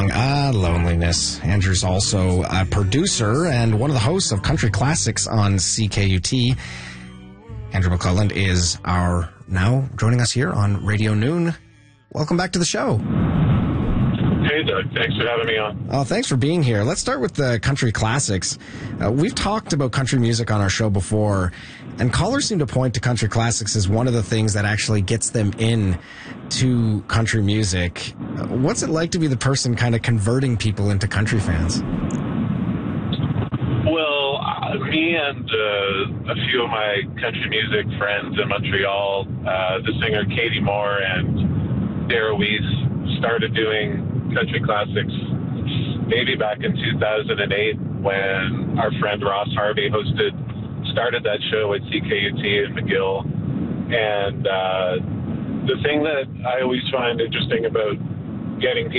Loneliness. Andrew's also a producer and one of the hosts of Country Classics on CKUT. Andrew McClelland is now joining us here on Radio Noon. Welcome back to the show. Hey, Doug. Thanks for having me on. Oh, thanks for being here. Let's start with the Country Classics. We've talked about country music on our show before, and callers seem to point to Country Classics as one of the things that actually gets them in to country music. What's it like to be the person kind of converting people into country fans? Well, me and a few of my country music friends in Montreal, the singer Katie Moore and Dara Weiss, started doing Country Classics maybe back in 2008 when our friend Ross Harvey started that show at CKUT in McGill. And the thing that I always find interesting about getting